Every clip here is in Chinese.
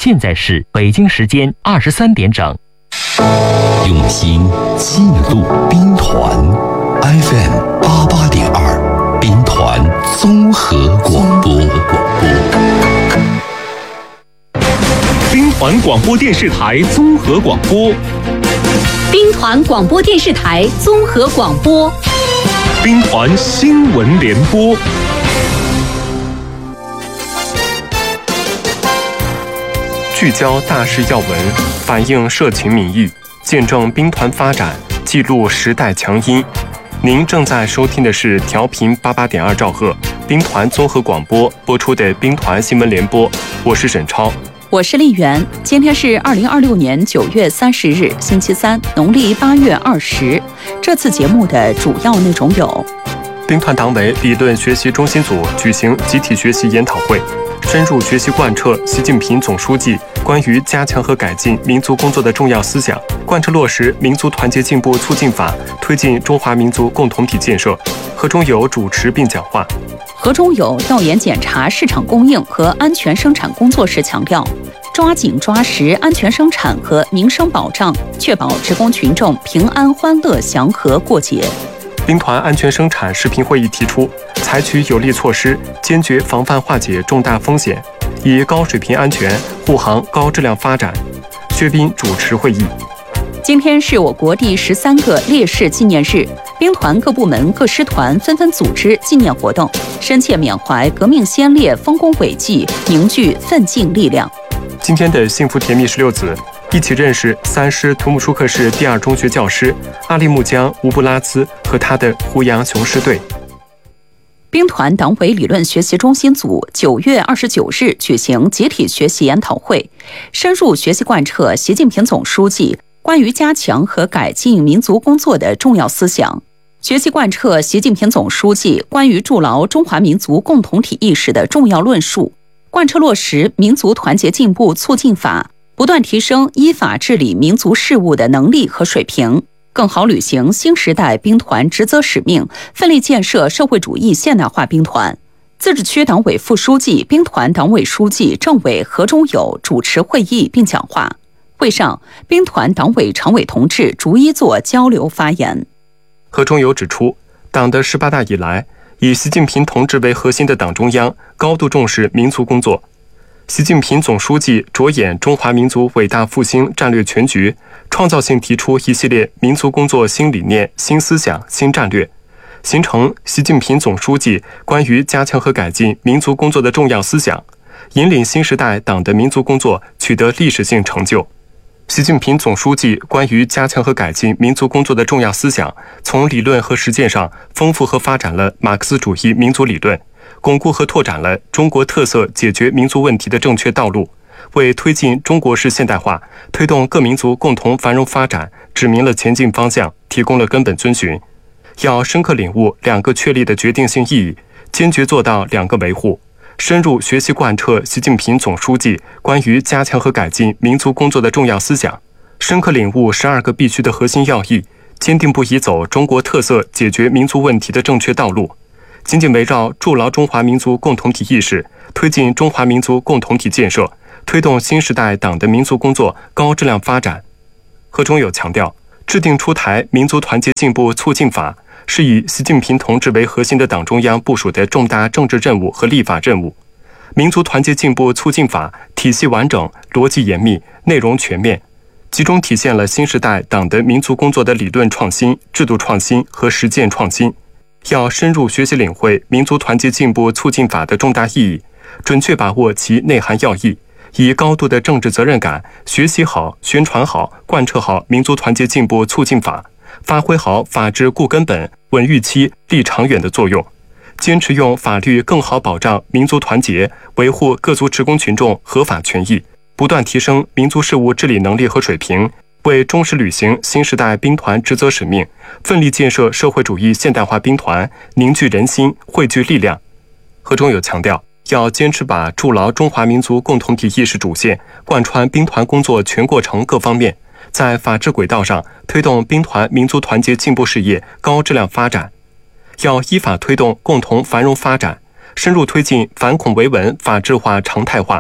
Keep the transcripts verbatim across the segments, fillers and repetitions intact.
现在是北京时间二十三点整。 用心记录兵团 F M 八八点二，兵团综合广播。 兵团广播电视台综合广播。 兵团广播电视台综合广播。 兵团新闻联播。聚焦大事要闻，反映社情民意，见证兵团发展，记录时代强音。您正在收听的是调频八八点二兆赫兵团综合广播播出的兵团新闻联播，我是沈超， 我是丽媛。今天是二零二六年九月三十日，星期三，农历八月二十。这次节目的主要内容有： 兵团党委理论学习中心组举行集体学习研讨会，深入学习贯彻习近平总书记关于加强和改进民族工作的重要思想，贯彻落实民族团结进步促进法，推进中华民族共同体建设。何忠友主持并讲话。 何忠友调研检查市场供应和安全生产工作时强调，抓紧抓实安全生产和民生保障，确保职工群众平安欢乐祥和过节。 兵团安全生产视频会议提出，采取有力措施，坚决防范化解重大风险，以高水平安全护航高质量发展。薛斌主持会议。 今天是我国第十三个烈士纪念日，兵团各部门各师团纷纷组织纪念活动，深切缅怀革命先烈丰功伟绩，凝聚奋进力量。 今天的幸福甜蜜十六子，一起认识三师图姆舒克市第二中学教师阿利木江乌布拉兹和他的胡杨雄狮队。 兵团党委理论学习中心组九月二十九日举行集体学习研讨会，深入学习贯彻习近平总书记关于加强和改进民族工作的重要思想，学习贯彻习近平总书记关于筑牢中华民族共同体意识的重要论述，贯彻落实民族团结进步促进法，不断提升依法治理民族事务的能力和水平，更好履行新时代兵团职责使命，奋力建设社会主义现代化兵团。自治区党委副书记、兵团党委书记、政委何忠友主持会议并讲话。会上，兵团党委常委同志逐一做交流发言。 何忠友指出，党的十八大以来，以习近平同志为核心的党中央高度重视民族工作。习近平总书记着眼中华民族伟大复兴战略全局，创造性提出一系列民族工作新理念、新思想、新战略，形成习近平总书记关于加强和改进民族工作的重要思想，引领新时代党的民族工作取得历史性成就。习近平总书记关于加强和改进民族工作的重要思想，从理论和实践上丰富和发展了马克思主义民族理论，巩固和拓展了中国特色解决民族问题的正确道路，为推进中国式现代化、推动各民族共同繁荣发展指明了前进方向，提供了根本遵循。要深刻领悟两个确立的决定性意义，坚决做到两个维护，深入学习贯彻习近平总书记关于加强和改进民族工作的重要思想，深刻领悟十二个必须的核心要义，坚定不移走中国特色解决民族问题的正确道路，紧紧围绕筑牢中华民族共同体意识，推进中华民族共同体建设，推动新时代党的民族工作高质量发展。何忠友强调，制定出台民族团结进步促进法，是以习近平同志为核心的党中央部署的重大政治任务和立法任务。民族团结进步促进法体系完整、逻辑严密、内容全面，集中体现了新时代党的民族工作的理论创新、制度创新和实践创新。要深入学习领会民族团结进步促进法的重大意义，准确把握其内涵要义，以高度的政治责任感学习好、宣传好、贯彻好民族团结进步促进法，发挥好法治固根本、稳预期、立长远的作用，坚持用法律更好保障民族团结，维护各族职工群众合法权益，不断提升民族事务治理能力和水平，为忠实履行新时代兵团职责使命，奋力建设社会主义现代化兵团，凝聚人心，汇聚力量。何忠友强调，要坚持把筑牢中华民族共同体意识主线贯穿兵团工作全过程各方面，在法治轨道上推动兵团民族团结进步事业高质量发展。要依法推动共同繁荣发展，深入推进反恐维稳法治化常态化，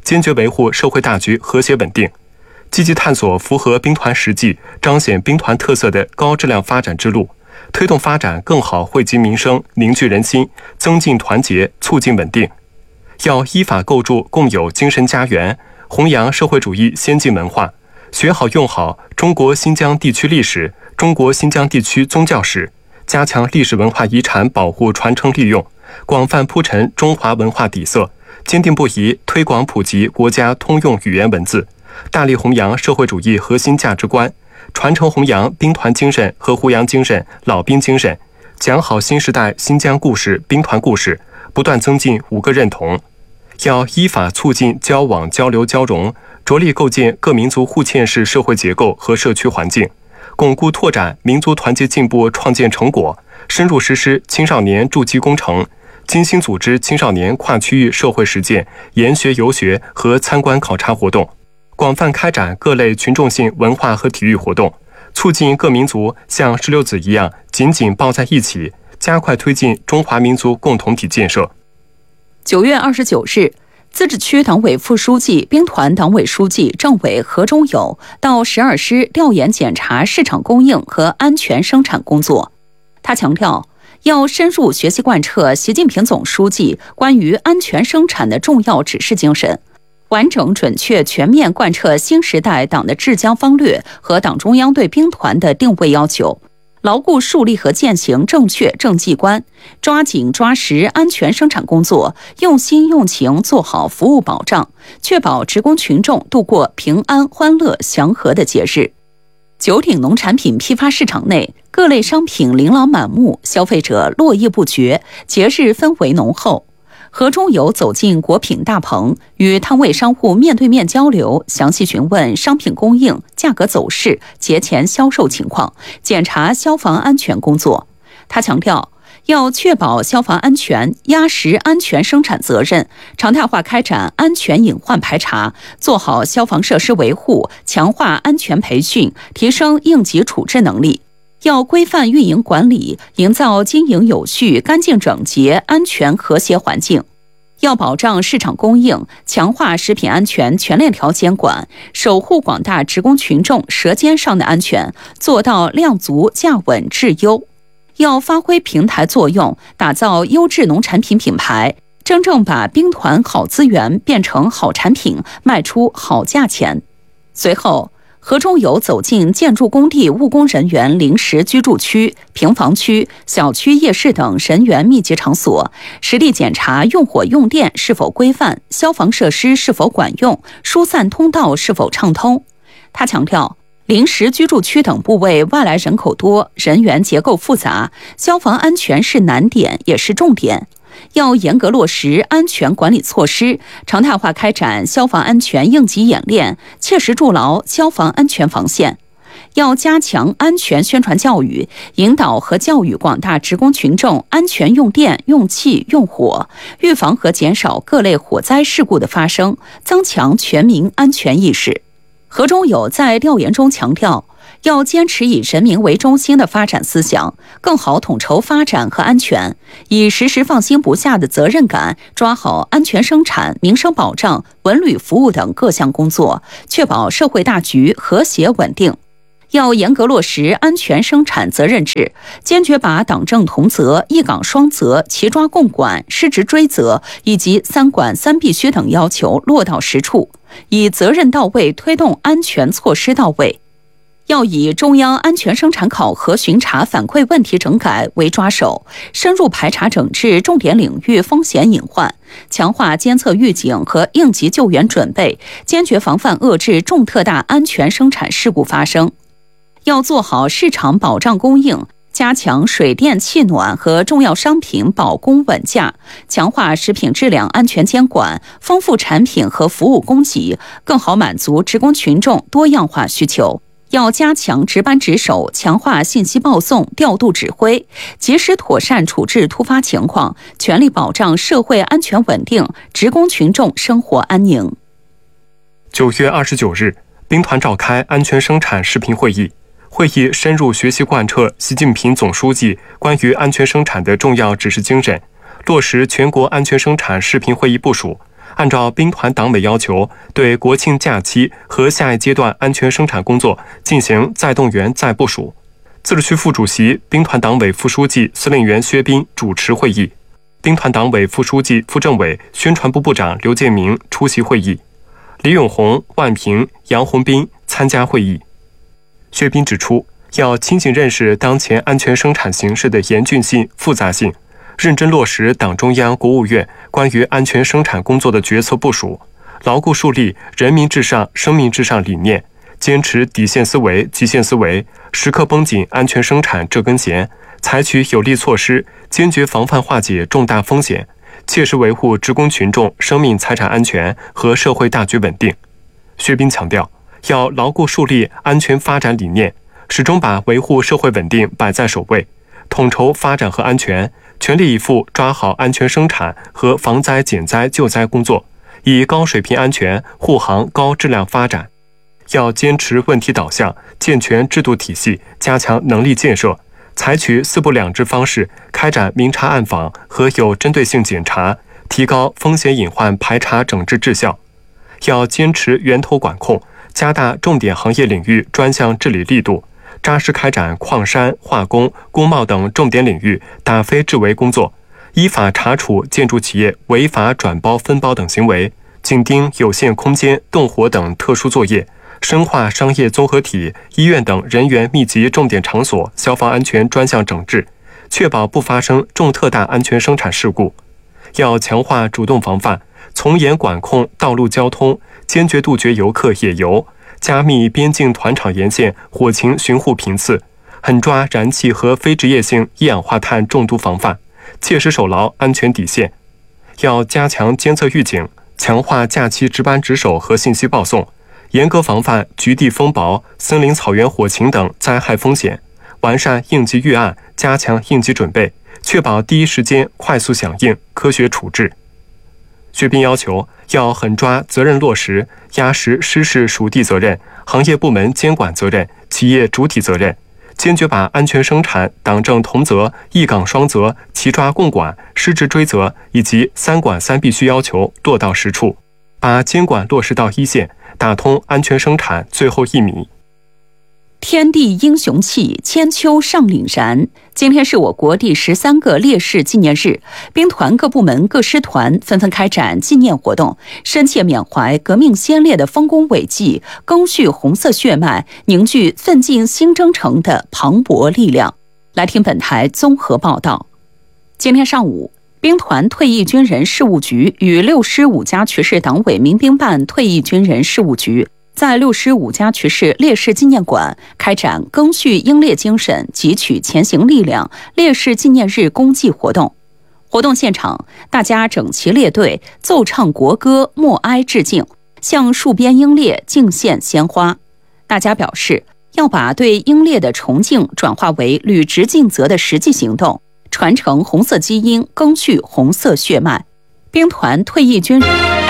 坚决维护社会大局和谐稳定，积极探索符合兵团实际、彰显兵团特色的高质量发展之路，推动发展更好惠及民生、凝聚人心、增进团结、促进稳定。要依法构筑共有精神家园，弘扬社会主义先进文化，学好用好中国新疆地区历史、中国新疆地区宗教史，加强历史文化遗产保护传承利用，广泛铺陈中华文化底色，坚定不移推广普及国家通用语言文字，大力弘扬社会主义核心价值观，传承弘扬兵团精神和胡杨精神、老兵精神，讲好新时代新疆故事、兵团故事，不断增进五个认同。要依法促进交往交流交融，着力构建各民族互嵌式社会结构和社区环境，巩固拓展民族团结进步创建成果，深入实施青少年筑基工程，精心组织青少年跨区域社会实践、研学游学和参观考察活动，广泛开展各类群众性文化和体育活动，促进各民族像石榴籽一样紧紧抱在一起，加快推进中华民族共同体建设。 九月二十九日，自治区党委副书记、兵团党委书记、政委何忠友到十二师调研检查市场供应和安全生产工作。他强调，要深入学习贯彻习近平总书记关于安全生产的重要指示精神，完整准确全面贯彻新时代党的治疆方略和党中央对兵团的定位要求，牢固树立和践行正确政绩观，抓紧抓实安全生产工作，用心用情做好服务保障，确保职工群众度过平安、欢乐、祥和的节日。九鼎农产品批发市场内，各类商品琳琅满目，消费者络绎不绝，节日氛围浓厚。何忠友走进果品大棚，与摊位商户面对面交流，详细询问商品供应、价格走势、节前销售情况，检查消防安全工作。他强调，要确保消防安全，压实安全生产责任，常态化开展安全隐患排查，做好消防设施维护，强化安全培训，提升应急处置能力。要规范运营管理，营造经营有序、干净整洁、安全和谐环境。要保障市场供应，强化食品安全全链条监管，守护广大职工群众舌尖上的安全，做到量足价稳质优。要发挥平台作用，打造优质农产品品牌，真正把兵团好资源变成好产品，卖出好价钱。随后，何忠友走进建筑工地务工人员临时居住区、平房区、小区夜市等人员密集场所，实地检查用火用电是否规范，消防设施是否管用，疏散通道是否畅通。他强调，临时居住区等部位外来人口多，人员结构复杂，消防安全是难点也是重点。要严格落实安全管理措施，常态化开展消防安全应急演练，切实筑牢消防安全防线。要加强安全宣传教育，引导和教育广大职工群众安全用电、用气、用火，预防和减少各类火灾事故的发生，增强全民安全意识。何忠友在调研中强调，要坚持以人民为中心的发展思想，更好统筹发展和安全，以时时放心不下的责任感，抓好安全生产、民生保障、文旅服务等各项工作，确保社会大局和谐稳定。要严格落实安全生产责任制，坚决把党政同责、一岗双责、齐抓共管、失职追责以及三管三必须等要求落到实处，以责任到位推动安全措施到位。要以中央安全生产考核巡查反馈问题整改为抓手，深入排查整治重点领域风险隐患，强化监测预警和应急救援准备，坚决防范遏制重特大安全生产事故发生。要做好市场保障供应，加强水电气暖和重要商品保供稳价，强化食品质量安全监管，丰富产品和服务供给，更好满足职工群众多样化需求。要加强值班值守，强化信息报送、调度指挥，及时妥善处置突发情况，全力保障社会安全稳定，职工群众生活安宁。 九月二十九日，兵团召开安全生产视频会议。会议深入学习贯彻习近平总书记关于安全生产的重要指示精神，落实全国安全生产视频会议部署， 按照兵团党委要求，对国庆假期和下一阶段安全生产工作进行再动员再部署。自治区副主席、兵团党委副书记、司令员薛斌主持会议，兵团党委副书记、副政委、宣传部部长刘建明出席会议，李永红、万平、杨洪斌参加会议。薛斌指出，要清醒认识当前安全生产形势的严峻性、复杂性，认真落实党中央、国务院关于安全生产工作的决策部署，牢固树立人民至上、生命至上理念，坚持底线思维、极限思维，时刻绷紧安全生产这根弦，采取有力措施，坚决防范化解重大风险，切实维护职工群众生命财产安全和社会大局稳定。薛斌强调，要牢固树立安全发展理念，始终把维护社会稳定摆在首位，统筹发展和安全，全力以赴抓好安全生产和防灾减灾救灾工作，以高水平安全护航高质量发展。要坚持问题导向，健全制度体系，加强能力建设，采取四不两制方式开展明察暗访和有针对性检查，提高风险隐患排查整治质效。要坚持源头管控，加大重点行业领域专项治理力度，扎实开展矿山、化工、工贸等重点领域打非治围工作，依法查处建筑企业违法转包分包等行为，紧盯有限空间、动火等特殊作业，深化商业综合体、医院等人员密集重点场所消防安全专项整治，确保不发生重特大安全生产事故。要强化主动防范，从严管控道路交通，坚决杜绝游客野游，加密边境团场沿线火情巡护频次，狠抓燃气和非职业性一氧化碳中毒防范，切实守牢安全底线。要加强监测预警，强化假期值班值守和信息报送，严格防范局地风雹、森林草原火情等灾害风险，完善应急预案，加强应急准备，确保第一时间快速响应、科学处置。薛斌要求，要狠抓责任落实，压实失事属地责任、行业部门监管责任、企业主体责任，坚决把安全生产党政同责、一岗双责、齐抓共管、失职追责以及三管三必须要求落到实处，把监管落实到一线，打通安全生产最后一米。 天地英雄气，千秋尚凛然。今天是我国第十三个烈士纪念日，兵团各部门各师团纷纷开展纪念活动，深切缅怀革命先烈的丰功伟绩，赓续红色血脉，凝聚奋进新征程的磅礴力量。来听本台综合报道。今天上午，兵团退役军人事务局与六师五家渠市党委民兵办退役军人事务局在六师五家渠市烈士纪念馆开展赓续英烈精神、汲取前行力量烈士纪念日公祭活动。活动现场，大家整齐列队，奏唱国歌，默哀致敬，向戍边英烈敬献鲜花。大家表示，要把对英烈的崇敬转化为履职尽责的实际行动，传承红色基因，赓续红色血脉。兵团退役军人